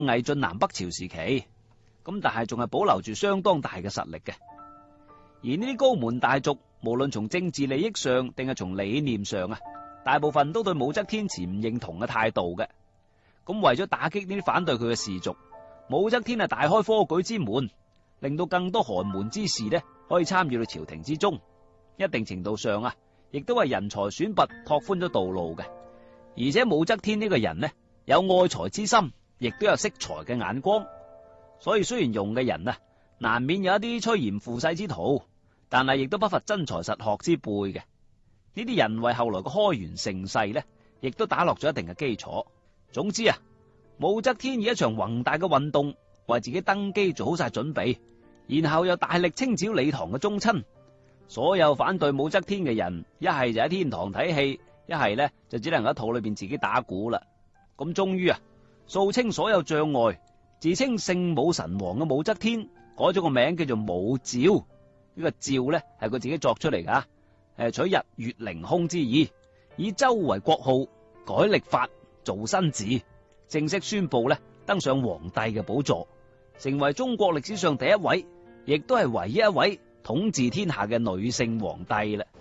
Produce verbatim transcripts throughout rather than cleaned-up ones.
魏晉南北朝時期，咁但係仲係保留住相當大嘅實力嘅。而呢啲高門大族，無論從政治利益上定係從理念上啊，大部分都對武則天持唔認同嘅態度嘅。咁為咗打擊呢啲反對佢嘅士族，武則天係大開科舉之門，令到更多寒門之士呢可以參與到朝廷之中。一定程度上啊，亦都為人才選拔拓寬咗道路嘅。而且武則天呢個人呢，有愛才之心，亦都有識才嘅眼光。所以雖然用嘅人啊，難免有一啲趨炎附勢之徒，但係亦都不乏真才實學之輩嘅。呢啲人為後來嘅開元盛世呢，亦都打落咗一定嘅基礎。總之啊，武則天以一場宏大嘅運動為自己登基做好晒準備，然後又大力清剿李唐嘅宗親。所有反對武則天嘅人，一係就喺天堂睇戲，一係呢就只能喺肚裏邊自己打鼓啦。咁終於啊，掃清所有障礙，自稱聖武神王嘅武則天改咗個名叫做武曌。呢個曌呢係佢自己作出嚟噶，誒取日月凌空之意，以周為國號，改曆法，做新字，正式宣布呢登上皇帝嘅寶座，成為中國歷史上第一位，亦都係唯一一位統治天下嘅女性皇帝啦。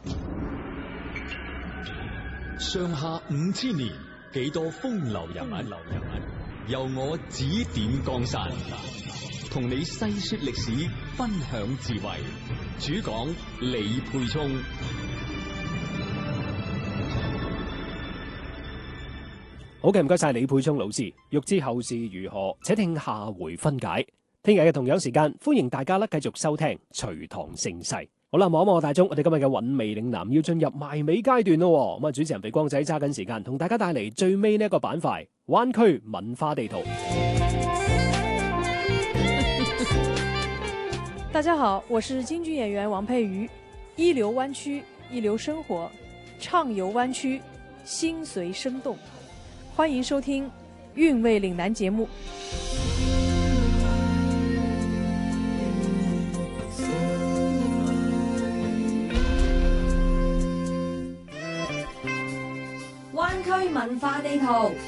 上下五千年，幾多風流人物，由我指點江山，同你細說歷史，分享智慧。主講李沛聰。 好嘅，唔該晒李沛聰老師。欲知後事如何，且聽下回分解。聽日嘅同樣時間，歡迎大家咧繼續收聽《隋唐盛世》。好啦，望一望大鐘，我哋今日嘅韻味嶺南要進入埋尾階段咯。咁啊，主持人肥光仔揸緊時間，同大家帶嚟最尾呢一個板塊——灣區文化地圖。 大家好，我是京劇演員王佩瑜。一流灣區，一流生活，暢遊灣區，心隨生動。歡迎收聽《韻味嶺南》節目。 灣區文化地圖。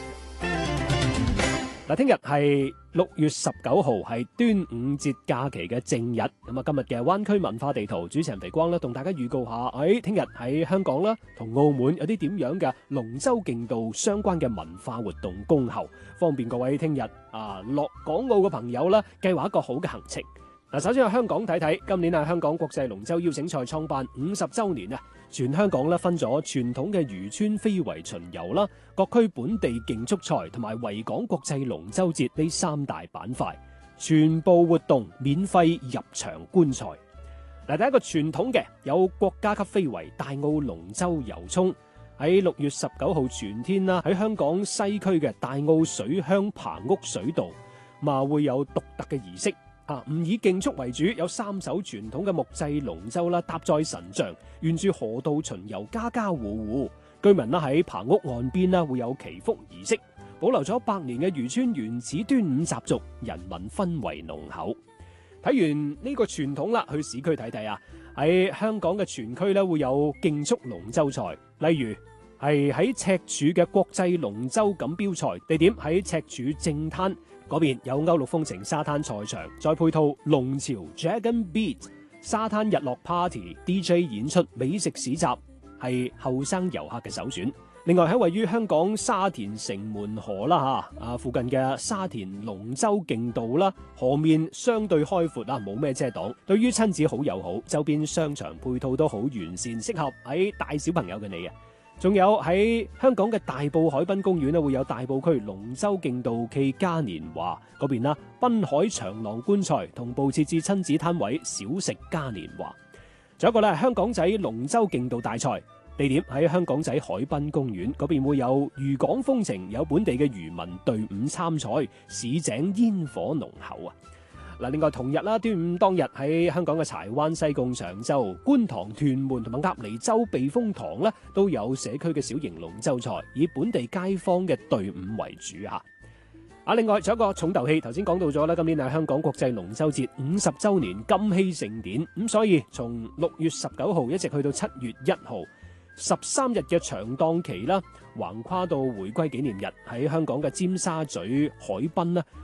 嗱，聽日係六月十九號，係端午節假期嘅正日。咁啊，今日嘅灣區文化地圖，主持人肥光咧，同大家預告下，誒，聽日喺香港啦，同澳門有啲點樣嘅龍舟競渡相關嘅文化活動恭候，方便各位聽日啊落港澳嘅朋友啦，計劃一個好嘅行程。嗱，首先喺香港睇睇，今年係香港國際龍舟邀請賽創辦五十周年啊！全香港咧分咗傳統嘅漁村非遺巡遊啦、各區本地競速賽同埋維港國際龍舟節呢三大板塊，全部活動免費入場觀賽。嗱，第一個傳統嘅有國家級非遺大澳龍舟遊涌，喺六月十九號全天啦，喺香港西區嘅大澳水鄉棚屋水道，嘛會有獨特嘅儀式。啊，唔以競速為主，有三艘傳統嘅木製龍舟啦，搭載神像，沿住河道巡遊，家家戶戶。居民啦喺棚屋岸邊啦，會有祈福儀式，保留咗百年嘅漁村原始端午習俗，人民氛圍濃厚。睇完呢個傳統啦，去市區睇睇啊！喺香港嘅全區咧會有競速龍舟賽，例如係喺赤柱嘅國際龍舟錦標賽，地點喺赤柱正灘。嗰邊有歐陸風情沙灘賽場，再配套龍潮 Dragon Beat 沙灘日落 Party、D J 演出、美食市集，係後生遊客嘅首選。另外喺位於香港沙田城門河啦吓啊附近嘅沙田龍舟競渡啦，河面相對開闊啦，冇咩遮擋，對於親子好友好，周邊商場配套都好完善，適合喺帶小朋友嘅你啊。仲有喺香港嘅大埔海濱公園咧，會有大埔區龍舟競渡暨嘉年華嗰邊啦，濱海長廊觀賽，同步設置親子攤位，小食嘉年華。仲有一個咧係香港仔龍舟競渡大賽，地點喺香港仔海濱公園嗰邊，會有漁港風情，有本地嘅漁民隊伍參賽，市井煙火濃厚啊！嗱，另外同日啦，端午當日喺香港嘅柴灣、西貢、長洲、觀塘、屯門同埋鴨脷洲避風塘咧，都有社區嘅小型龍舟賽，以本地街坊嘅隊伍為主啊！啊，另外仲有一個重頭戲，頭先講到咗啦，今年係香港國際龍舟節五十週年金禧盛典，咁所以從六月十九號一直去到七月一號，十三日嘅長檔期啦，橫跨到回歸紀念日，喺香港嘅尖沙咀海濱啦，